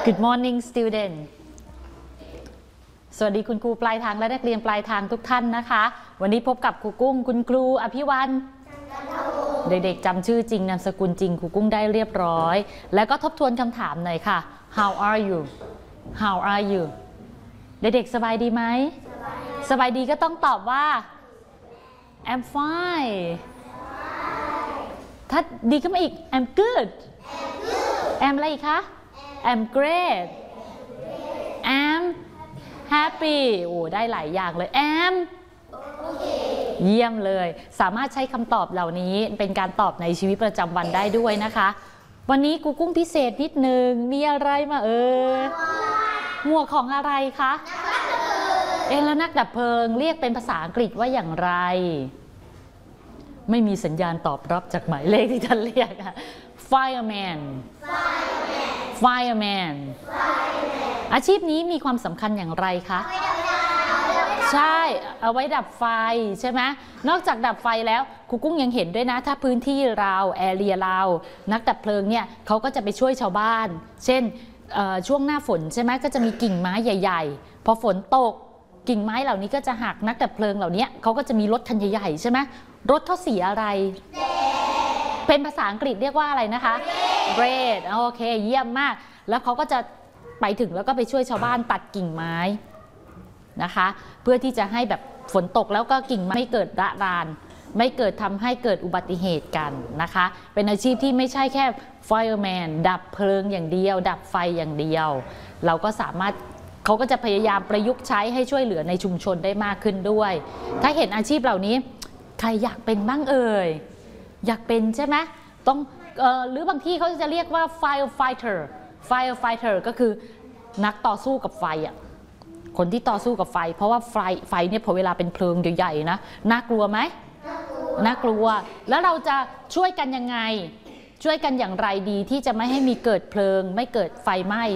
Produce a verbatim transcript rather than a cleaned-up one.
Good morning student สวัสดีคุณครูปลายทางและนักเรียนปลายทางทุกท่านนะคะวันนี้พบกับครูกุ้งคุณครูอภิวันเด็กๆจำชื่อจริงนามสกุลจริงครูกุ้งได้เรียบร้อยแล้วก็ทบทวนคำถามหน่อยค่ะ How are you How are you เด็กๆสบายดีไหมสบายดีก็ต้องตอบว่า I'm fine ถ้าดีขึ้นมาอีก I'm good I'm อะไรอีกคะ I'm great I'm happy โอ้ได้หลายอย่างเลย I'm เยี่ยมเลยสามารถใช้คำตอบเหล่านี้เป็นการตอบในชีวิตประจำวันได้ด้วยนะคะวันนี้กูกุ้งพิเศษนิดนึงมีอะไรมาเออหมวกของอะไรคะเอ๊ะแล้วนักดับเพลิงเรียกเป็นภาษาอังกฤษว่าอย่างไรไม่มีสัญญาณตอบรับจากหมายเลขที่ท่านเรียกค่ะ fireman fireman อาชีพนี้มีความสำคัญอย่างไรคะใช่เอาไว้ดับไฟใช่ไหมนอกจากดับไฟแล้วครูกุ้งยังเห็นด้วยนะถ้าพื้นที่เราแอเรียเรานักดับเพลิงเนี่ยเขาก็จะไปช่วยชาวบ้านเช่นช่วงหน้าฝนใช่ไหมก็จะมีกิ่งไม้ใหญ่ๆพอฝนตกกิ่งไม้เหล่านี้ก็จะหักนักดับเพลิงเหล่านี้เขาก็จะมีรถคันใหญ่ๆใช่ไหมรถเขาสีอะไรเป็นภาษาอังกฤษเรียกว่าอะไรนะคะ red โอเคเยี่ยมมากแล้วเขาก็จะไปถึงแล้วก็ไปช่วยชาวบ้านตัดกิ่งไม้นะคะเพื่อที่จะให้แบบฝนตกแล้วก็กิ่งไม้ไม่เกิดระรานไม่เกิดทำให้เกิดอุบัติเหตุกันนะคะเป็นอาชีพที่ไม่ใช่แค่ fireman ดับเพลิงอย่างเดียวดับไฟอย่างเดียวเราก็สามารถเขาก็จะพยายามประยุกต์ใช้ให้ช่วยเหลือในชุมชนได้มากขึ้นด้วยถ้าเห็นอาชีพเหล่านี้ใครอยากเป็นบ้างเอ่ยอยากเป็นใช่ไหมต้องเอ่อหรือบางที่เขาจะเรียกว่า firefighter firefighter ก็คือนักต่อสู้กับไฟอ่ะคนที่ต่อสู้กับไฟเพราะว่าไฟไฟเนี่ยพอเวลาเป็นเพลิงใหญ่ๆนะน่ากลัวไหมน่ากลัวแล้วเราจะช่วยกันยังไงช่วยกันอย่างไรดีที่จะไม่ให้มีเกิดเพลิงไม่เกิดไฟไหม้